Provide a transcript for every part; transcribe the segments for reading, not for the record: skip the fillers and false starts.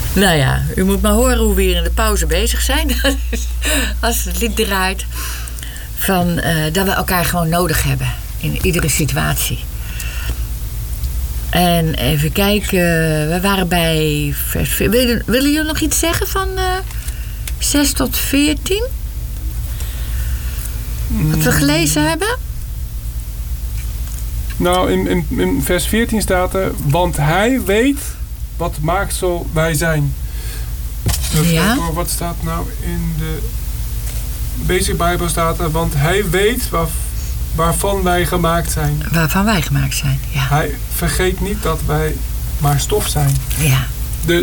Nou ja, u moet maar horen hoe we hier in de pauze bezig zijn. Als het lied draait. Dat we elkaar gewoon nodig hebben. In iedere situatie. En even kijken. We waren bij vers 4. Willen jullie nog iets zeggen van 6 tot 14? Wat we gelezen hebben? Nou, in vers 14 staat er... Want hij weet wat maaksel wij zijn. Ja. Wat staat nou in de Basic Bijbel staat er... Want hij weet waarvan wij gemaakt zijn. Waarvan wij gemaakt zijn, ja. Hij vergeet niet dat wij maar stof zijn. Ja. Dus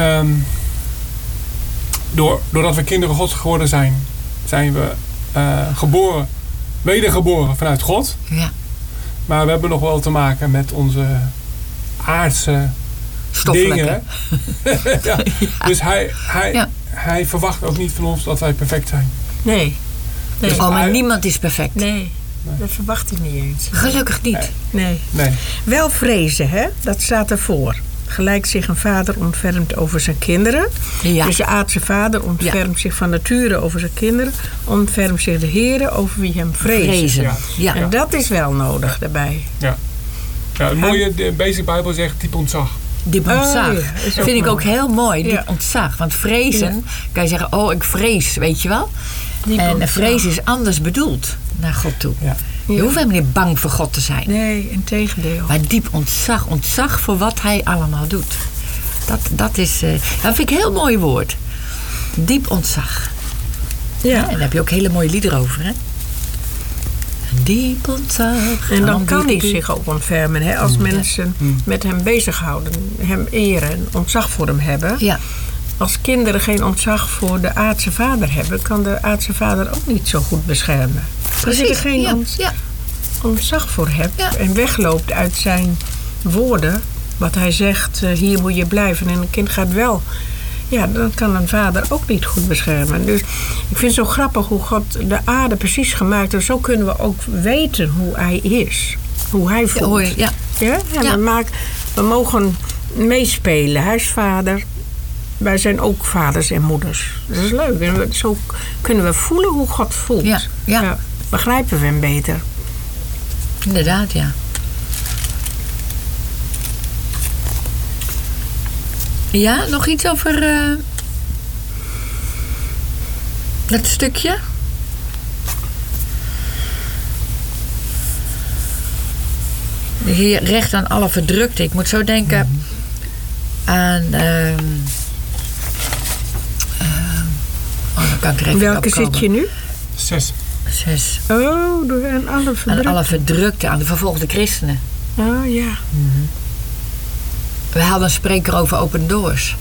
doordat we kinderen Gods geworden zijn... zijn we geboren, wedergeboren vanuit God. Ja. Maar we hebben nog wel te maken met onze aardse dingen. Ja. Dus hij verwacht ook niet van ons dat wij perfect zijn. Nee. Dus maar niemand is perfect. Nee, dat verwacht hij niet eens. Gelukkig niet. Nee. Wel vrezen, hè? Dat staat ervoor. Gelijk zich een vader ontfermt over zijn kinderen. Ja. Dus de aardse vader ontfermt zich van nature over zijn kinderen. Ontfermt zich de Heere over wie hem vrezen. Ja. En dat is wel nodig daarbij. Ja. Het mooie, de Basic Bijbel zegt diep ontzag. Diep ontzag. Vind ik ook heel mooi, diep ontzag. Want vrezen, kan je zeggen, ik vrees, weet je wel. En vrees is anders bedoeld naar God toe. Ja. Je hoeft helemaal niet bang voor God te zijn. Nee, integendeel. Maar diep ontzag voor wat hij allemaal doet. Dat vind ik een heel mooi woord. Diep ontzag. Ja. En daar heb je ook hele mooie liederen over, hè? Diep ontzag. En dan kan hij zich ook ontfermen. Hè? Als mensen met hem bezighouden, hem eren en ontzag voor hem hebben. Ja. Als kinderen geen ontzag voor de aardse vader hebben, kan de aardse vader ook niet zo goed beschermen. Precies. Als je er geen ontzag voor hebt en wegloopt uit zijn woorden, wat hij zegt, hier moet je blijven en een kind gaat wel. Ja, dan kan een vader ook niet goed beschermen. Dus ik vind het zo grappig hoe God de aarde precies gemaakt heeft. Zo kunnen we ook weten hoe hij is. Hoe hij voelt. We mogen meespelen. Hij is vader. Wij zijn ook vaders en moeders. Dat is leuk. En zo kunnen we voelen hoe God voelt. Ja. Begrijpen we hem beter. Inderdaad, ja. Ja, nog iets over dat stukje? Hier recht aan alle verdrukte. Ik moet zo denken aan... dan kan ik er even welke opkomen. zit je nu? 6. Oh, aan alle verdrukte. Aan alle verdrukte, aan de vervolgde christenen. Oh, ja. Mm-hmm. We hadden een spreker over Open Doors.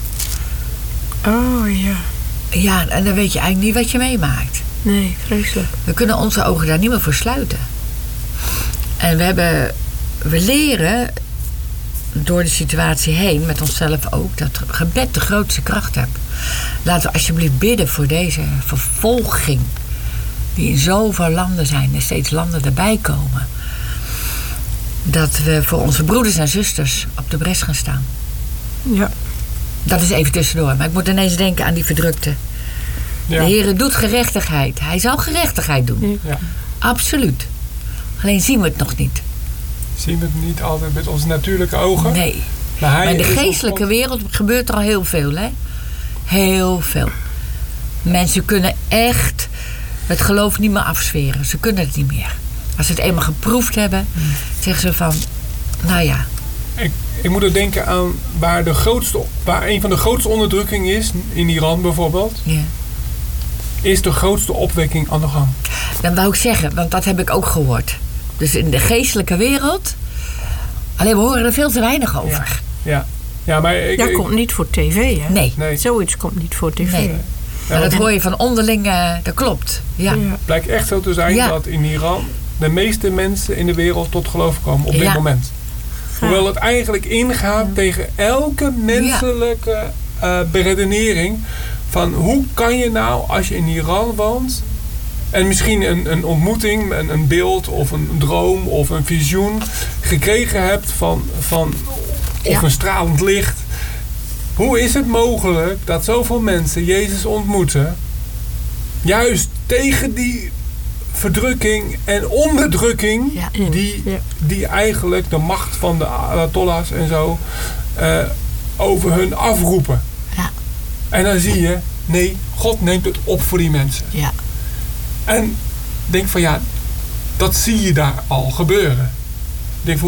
Oh, ja. Ja, en dan weet je eigenlijk niet wat je meemaakt. Nee, vreselijk. We kunnen onze ogen daar niet meer voor sluiten. En we leren door de situatie heen, met onszelf ook, dat gebed de grootste kracht heeft. Laten we alsjeblieft bidden voor deze vervolging. Die in zoveel landen zijn en steeds landen erbij komen. Dat we voor onze broeders en zusters op de bres gaan staan. Ja. Dat is even tussendoor. Maar ik moet ineens denken aan die verdrukte. Ja. De Heere doet gerechtigheid. Hij zal gerechtigheid doen. Ja. Absoluut. Alleen zien we het nog niet. Zien we het niet altijd met onze natuurlijke ogen? Nee. Maar in de geestelijke wereld gebeurt er al heel veel. Hè? Heel veel. Mensen kunnen echt het geloof niet meer afsferen. Ze kunnen het niet meer. Als ze het eenmaal geproefd hebben, zeggen ze van, nou ja. Ik moet er denken aan waar een van de grootste onderdrukkingen is, in Iran bijvoorbeeld. Ja. Is de grootste opwekking aan de gang. Dat wou ik zeggen, want dat heb ik ook gehoord. Dus in de geestelijke wereld, alleen we horen er veel te weinig over. Ja, maar dat komt niet voor tv, hè? Nee. Zoiets komt niet voor tv. Nee. Maar dat hoor je van onderling, dat klopt. Ja. Het blijkt echt zo te zijn dat in Iran de meeste mensen in de wereld tot geloof komen op dit moment. Hoewel het eigenlijk ingaat tegen elke menselijke beredenering van hoe kan je nou als je in Iran woont en misschien een ontmoeting, een beeld of een droom of een visioen gekregen hebt van of een stralend licht. Hoe is het mogelijk dat zoveel mensen Jezus ontmoeten, juist tegen die verdrukking en onderdrukking die eigenlijk de macht van de Ayatollahs en zo over hun afroepen. Ja. En dan zie je, nee, God neemt het op voor die mensen. Ja. En denk van dat zie je daar al gebeuren. Ik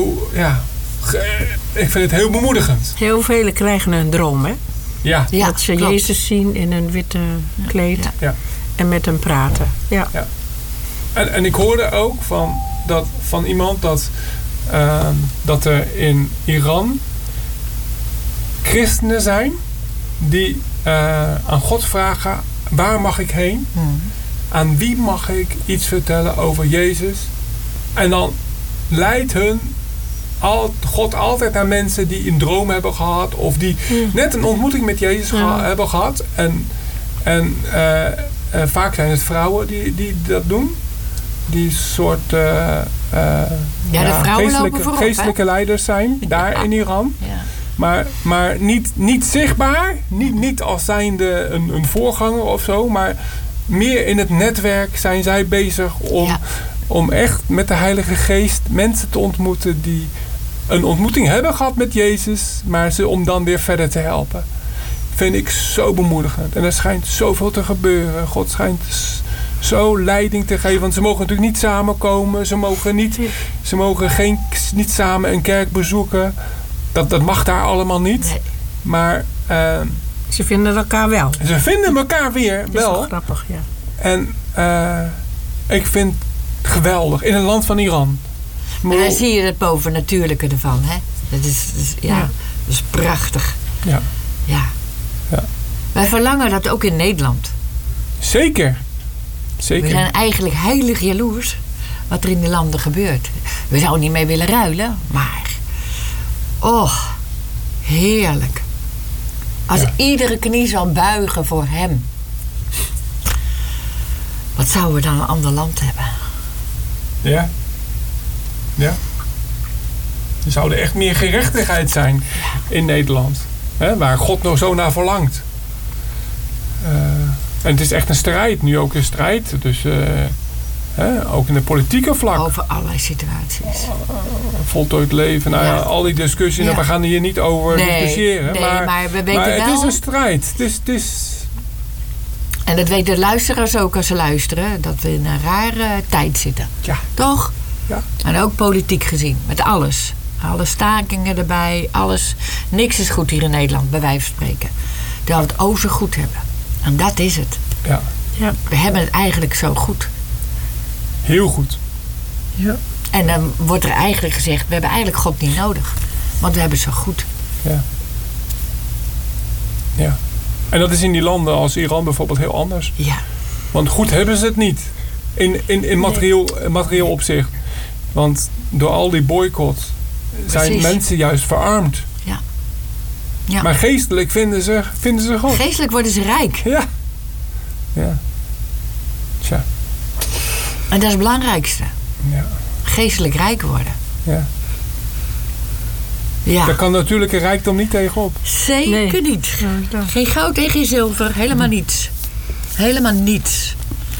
vind het heel bemoedigend. Heel velen krijgen een droom, hè? Ja. Dat ze klopt. Jezus zien in een witte kleed en met hem praten. Ja. En ik hoorde ook van iemand dat er in Iran christenen zijn die aan God vragen: waar mag ik heen? Aan wie mag ik iets vertellen over Jezus? En dan leidt God altijd naar mensen die een droom hebben gehad of die net een ontmoeting met Jezus hebben gehad. En vaak zijn het vrouwen die dat doen. Die soort de vrouwen lopen voorop, geestelijke leiders zijn daar in Iran. Ja. Maar niet zichtbaar. Niet als zijnde een voorganger of zo. Maar meer in het netwerk zijn zij bezig om echt met de Heilige Geest mensen te ontmoeten die een ontmoeting hebben gehad met Jezus, maar om dan weer verder te helpen. Vind ik zo bemoedigend. En er schijnt zoveel te gebeuren. God schijnt zo leiding te geven. Want ze mogen natuurlijk niet samenkomen. Ze mogen niet samen een kerk bezoeken. Dat mag daar allemaal niet. Nee. Maar ze vinden elkaar wel. Ze vinden elkaar weer wel. Dat is wel grappig, ja. En ik vind het geweldig. In het land van Iran. Maar dan zie je het bovennatuurlijke ervan, hè? Dat is prachtig. Ja. Wij verlangen dat ook in Nederland. Zeker. We zijn eigenlijk heilig jaloers wat er in die landen gebeurt. We zouden niet mee willen ruilen, maar heerlijk. Als iedere knie zal buigen voor hem. Wat zouden we dan een ander land hebben? Ja. Er zou echt meer gerechtigheid zijn in Nederland. Hè, waar God nog zo naar verlangt. En het is echt een strijd. Nu ook een strijd. Dus ook in de politieke vlak. Over allerlei situaties. Voltooid leven. Nou al die discussies. We gaan hier niet over discussiëren. Nee, maar we weten het is een strijd. Het is... En dat weten de luisteraars ook als ze luisteren. Dat we in een rare tijd zitten. Ja. Toch? Ja. En ook politiek gezien. Met alles. Alle stakingen erbij. Alles. Niks is goed hier in Nederland. Bij wijze van spreken. Terwijl we het zo goed hebben. En dat is het. Ja. We hebben het eigenlijk zo goed. Heel goed. Ja. En dan wordt er eigenlijk gezegd, we hebben eigenlijk God niet nodig. Want we hebben het zo goed. Ja. En dat is in die landen als Iran bijvoorbeeld heel anders. Ja. Want goed hebben ze het niet. In materieel opzicht. Want door al die boycott zijn mensen juist verarmd. Ja. Maar geestelijk vinden ze God. Geestelijk worden ze rijk. Ja. Tja. En dat is het belangrijkste. Ja. Geestelijk rijk worden. Ja. Daar kan natuurlijke rijkdom niet tegenop. Zeker niet. Ja. Geen goud en geen zilver. Helemaal niets. Helemaal niets.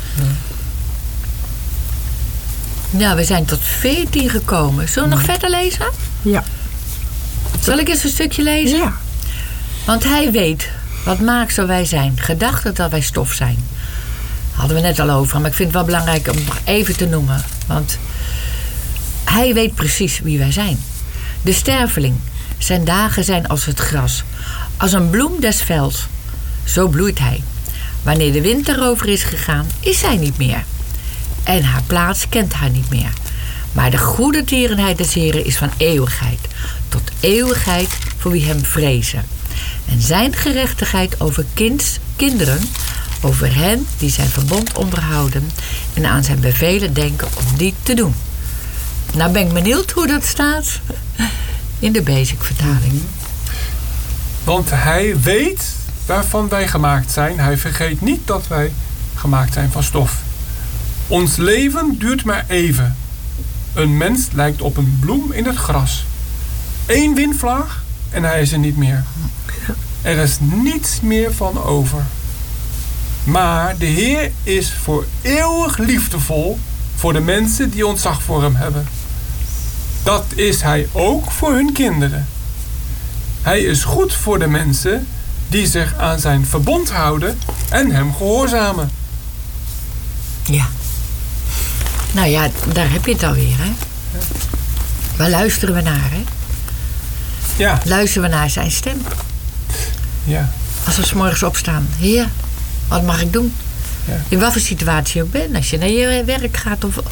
Ja, we zijn tot 14 gekomen. Zullen we nog verder lezen? Ja. Zal ik eens een stukje lezen? Ja. Want hij weet wat maaksel wij zijn. Gedachten dat wij stof zijn. Hadden we net al over. Maar ik vind het wel belangrijk om het nog even te noemen. Want hij weet precies wie wij zijn. De sterveling. Zijn dagen zijn als het gras. Als een bloem des velds. Zo bloeit hij. Wanneer de wind erover is gegaan, is zij niet meer. En haar plaats kent haar niet meer. Maar de goede tierenheid des Heren is van eeuwigheid. Tot eeuwigheid voor wie hem vrezen. En zijn gerechtigheid over kinderen, over hen die zijn verbond onderhouden en aan zijn bevelen denken om die te doen. Nou ben ik benieuwd hoe dat staat in de Basic vertaling. Want hij weet waarvan wij gemaakt zijn. Hij vergeet niet dat wij gemaakt zijn van stof. Ons leven duurt maar even. Een mens lijkt op een bloem in het gras. 1 windvlaag en hij is er niet meer. Er is niets meer van over. Maar de Heer is voor eeuwig liefdevol voor de mensen die ontzag voor hem hebben. Dat is hij ook voor hun kinderen. Hij is goed voor de mensen die zich aan zijn verbond houden en hem gehoorzamen. Ja. Nou ja, daar heb je het alweer, hè? Waar luisteren we naar, hè? Ja. Luisteren we naar zijn stem. Ja. Als we 's morgens opstaan. Heer, wat mag ik doen? Ja. In wat voor situatie je ook bent. Als je naar je werk gaat of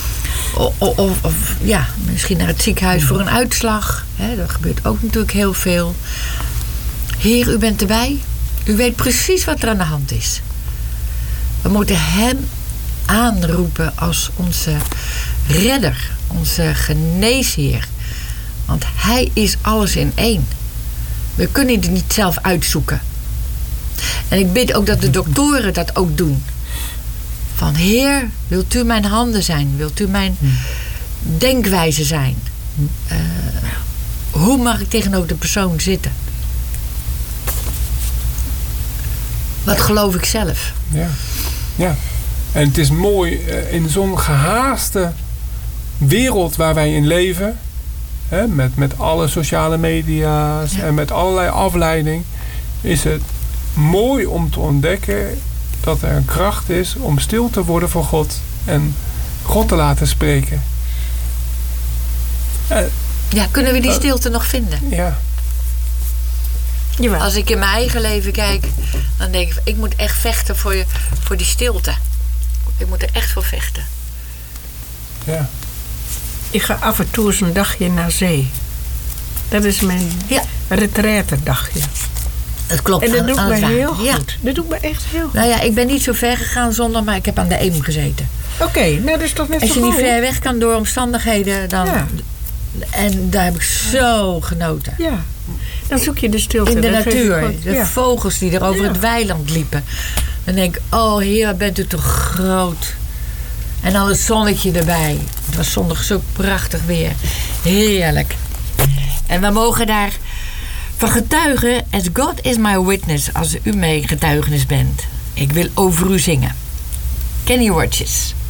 ja, misschien naar het ziekenhuis voor een uitslag. Hè, dat gebeurt ook natuurlijk heel veel. Heer, u bent erbij. U weet precies wat er aan de hand is. We moeten hem aanroepen als onze redder. Onze geneesheer. Want hij is alles in één. We kunnen het niet zelf uitzoeken. En ik bid ook dat de doktoren dat ook doen. Van Heer, wilt u mijn handen zijn? Wilt u mijn denkwijze zijn? Hoe mag ik tegenover de persoon zitten? Wat geloof ik zelf? Ja. Ja. En het is mooi, in zo'n gehaaste wereld waar wij in leven, hè, met alle sociale media's en met allerlei afleiding, is het mooi om te ontdekken dat er een kracht is om stil te worden voor God en God te laten spreken. Ja, kunnen we die stilte nog vinden? Ja. Jawel. Als ik in mijn eigen leven kijk, dan denk ik, ik moet echt vechten voor die stilte. Ik moet er echt voor vechten. Ja. Ik ga af en toe eens een dagje naar zee. Dat is mijn retraite-dagje. Dat klopt. En dat doet me heel Ja. goed. Dat doet me echt heel goed. Nou ja, ik ben niet zo ver gegaan zondag, maar ik heb aan de Eem gezeten. Oké, nou dat is toch net Als zo je niet goed? ver weg kan door omstandigheden, dan... Ja. En daar heb ik zo genoten. Ja, dan zoek je de stilte. In de Dat geeft je natuur. goed. De Ja. vogels die er over Ja. het weiland liepen. Dan denk ik, oh Heer, wat bent u toch groot. En dan het zonnetje erbij. Het was zondag zo prachtig weer. Heerlijk. En we mogen daar van getuigen. As God is my witness. Als u mijn getuigenis bent. Ik wil over u zingen. Kenny Rogers.